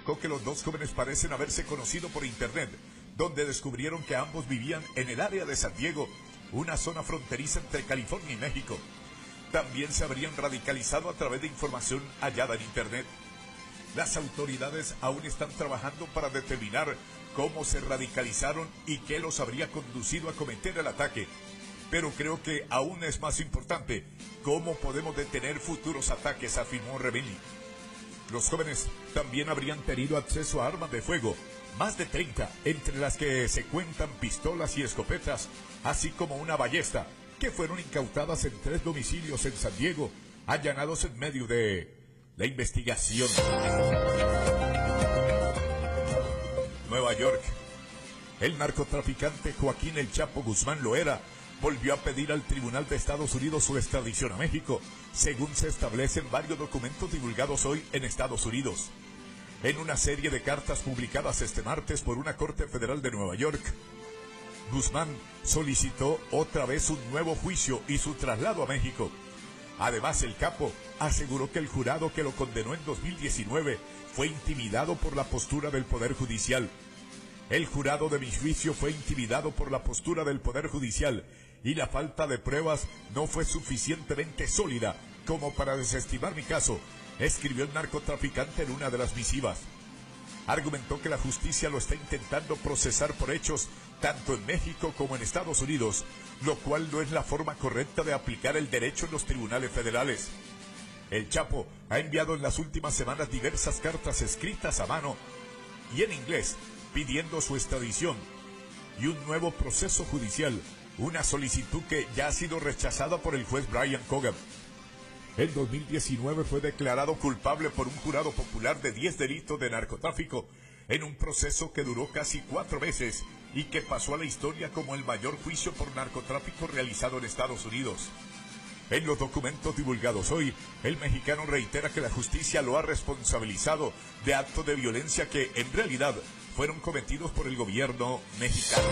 explicó que los dos jóvenes parecen haberse conocido por internet, donde descubrieron que ambos vivían en el área de San Diego, una zona fronteriza entre California y México. También se habrían radicalizado a través de información hallada en internet. Las autoridades aún están trabajando para determinar cómo se radicalizaron y qué los habría conducido a cometer el ataque. Pero creo que aún es más importante cómo podemos detener futuros ataques, afirmó Revelli. Los jóvenes también habrían tenido acceso a armas de fuego, más de 30, entre las que se cuentan pistolas y escopetas, así como una ballesta, que fueron incautadas en 3 domicilios en San Diego, allanados en medio de la investigación. Nueva York. El narcotraficante Joaquín El Chapo Guzmán Loera volvió a pedir al Tribunal de Estados Unidos su extradición a México, según se establecen varios documentos divulgados hoy en Estados Unidos. En una serie de cartas publicadas este martes por una Corte Federal de Nueva York, Guzmán solicitó otra vez un nuevo juicio y su traslado a México. Además, el capo aseguró que el jurado que lo condenó en 2019 fue intimidado por la postura del Poder Judicial. El jurado de mi juicio fue intimidado por la postura del Poder Judicial y la falta de pruebas no fue suficientemente sólida como para desestimar mi caso, escribió el narcotraficante en una de las misivas. Argumentó que la justicia lo está intentando procesar por hechos tanto en México como en Estados Unidos, lo cual no es la forma correcta de aplicar el derecho en los tribunales federales. El Chapo ha enviado en las últimas semanas diversas cartas escritas a mano y en inglés pidiendo su extradición y un nuevo proceso judicial, una solicitud que ya ha sido rechazada por el juez Brian Cogan. En 2019 fue declarado culpable por un jurado popular de 10 delitos de narcotráfico en un proceso que duró casi 4 meses y que pasó a la historia como el mayor juicio por narcotráfico realizado en Estados Unidos. En los documentos divulgados hoy, el mexicano reitera que la justicia lo ha responsabilizado de actos de violencia que, en realidad, fueron cometidos por el gobierno mexicano.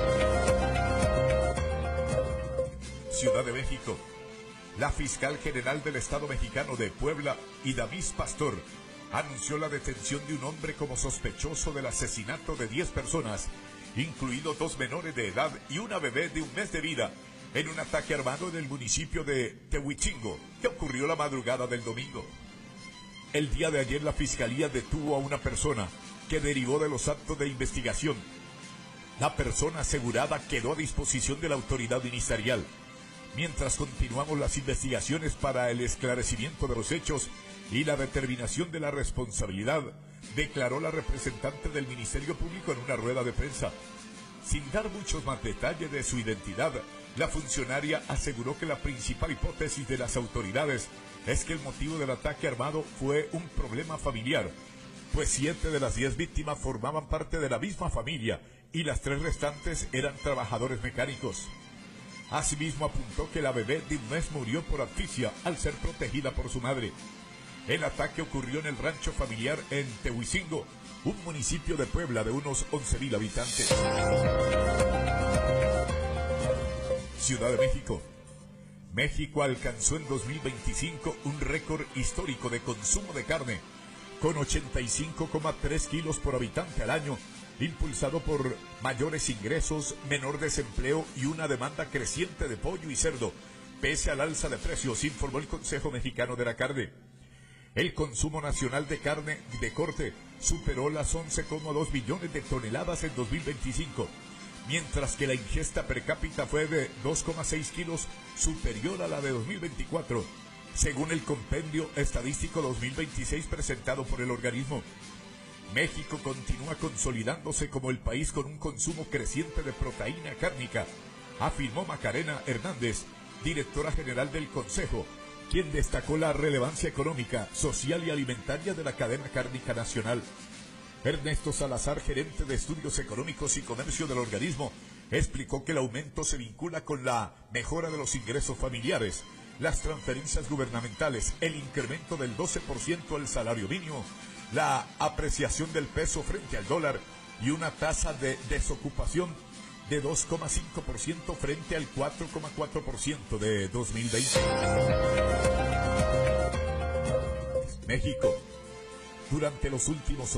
Ciudad de México. La fiscal general del Estado mexicano de Puebla, Idamis Pastor, anunció la detención de un hombre como sospechoso del asesinato de 10 personas, incluidos 2 menores de edad y una bebé de 1 mes de vida, en un ataque armado en el municipio de Tehuichingo, que ocurrió la madrugada del domingo. El día de ayer la fiscalía detuvo a una persona que derivó de los actos de investigación. La persona asegurada quedó a disposición de la autoridad ministerial. Mientras continuamos las investigaciones para el esclarecimiento de los hechos y la determinación de la responsabilidad, declaró la representante del Ministerio Público en una rueda de prensa. Sin dar muchos más detalles de su identidad, la funcionaria aseguró que la principal hipótesis de las autoridades es que el motivo del ataque armado fue un problema familiar, pues 7 de las 10 víctimas formaban parte de la misma familia y las 3 restantes eran trabajadores mecánicos. Asimismo apuntó que la bebé de 1 mes murió por asfixia al ser protegida por su madre. El ataque ocurrió en el rancho familiar en Tehuichingo, un municipio de Puebla de unos 11,000 habitantes. Ciudad de México. México alcanzó en 2025 un récord histórico de consumo de carne, con 85,3 kilos por habitante al año, impulsado por mayores ingresos, menor desempleo y una demanda creciente de pollo y cerdo, pese al alza de precios, informó el Consejo Mexicano de la Carne. El consumo nacional de carne de corte superó las 11,2 millones de toneladas en 2025, mientras que la ingesta per cápita fue de 2,6 kilos, superior a la de 2024, según el Compendio Estadístico 2026 presentado por el organismo. México continúa consolidándose como el país con un consumo creciente de proteína cárnica, afirmó Macarena Hernández, directora general del Consejo, quien destacó la relevancia económica, social y alimentaria de la cadena cárnica nacional. Ernesto Salazar, gerente de Estudios Económicos y Comercio del organismo, explicó que el aumento se vincula con la mejora de los ingresos familiares, las transferencias gubernamentales, el incremento del 12% al salario mínimo, la apreciación del peso frente al dólar y una tasa de desocupación de 2,5% frente al 4,4% de 2020. México. Durante los últimos